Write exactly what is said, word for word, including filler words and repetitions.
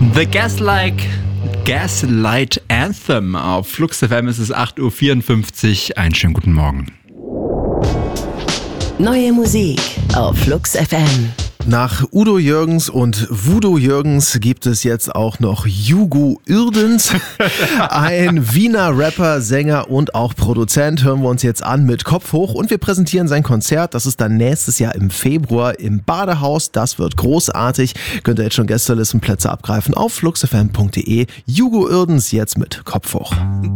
The Gaslight, Gaslight Anthem. Auf Flux F M ist es acht Uhr vierundfünfzig. Einen schönen guten Morgen. Neue Musik auf Flux F M. Nach Udo Jürgens und Voodoo Jürgens gibt es jetzt auch noch Hugo Irdens. Ein Wiener Rapper, Sänger und auch Produzent. Hören wir uns jetzt an mit Kopf hoch und wir präsentieren sein Konzert. Das ist dann nächstes Jahr im Februar im Badehaus. Das wird großartig. Könnt ihr jetzt schon Gästelistenplätze abgreifen auf fluxfm punkt de. Hugo Irdens jetzt mit Kopf hoch.